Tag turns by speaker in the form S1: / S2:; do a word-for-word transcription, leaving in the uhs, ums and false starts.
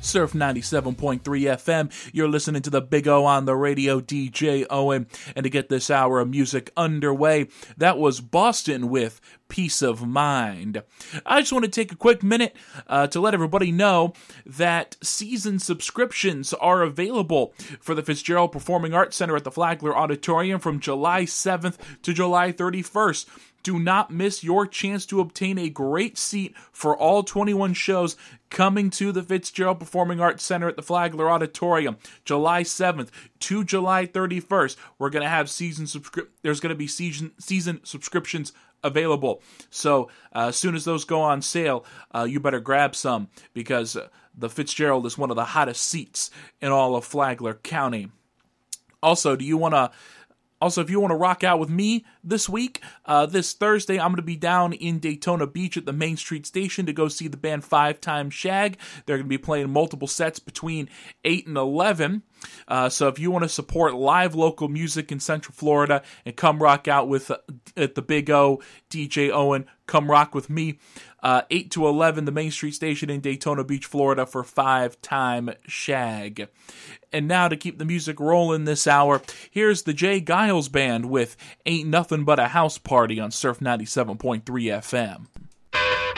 S1: Surf ninety-seven point three F M. You're listening to the Big O on the radio, D J Owen. And to get this hour of music underway, that was Boston with Peace of Mind. I just want to take a quick minute uh, to let everybody know that season subscriptions are available for the Fitzgerald Performing Arts Center at the Flagler Auditorium from July seventh to July thirty-first. Do not miss your chance to obtain a great seat for all twenty-one shows coming to the Fitzgerald Performing Arts Center at the Flagler Auditorium, July seventh to July thirty-first. We're going to have season subscri- There's going to be season season subscriptions available. So uh, as soon as those go on sale, uh, you better grab some because uh, the Fitzgerald is one of the hottest seats in all of Flagler County. Also, do you want to Also, if you want to rock out with me this week, uh, this Thursday, I'm going to be down in Daytona Beach at the Main Street Station to go see the band Five Time Shag. They're going to be playing multiple sets between eight and eleven. Uh, so if you want to support live local music in Central Florida and come rock out with uh, at the Big O, D J Owen, come rock with me. Uh, eight to eleven, the Main Street Station in Daytona Beach, Florida for Five Time Shag. And now to keep the music rolling this hour, here's the Jay Giles Band with Ain't Nothing But a House Party on Surf ninety-seven point three F M.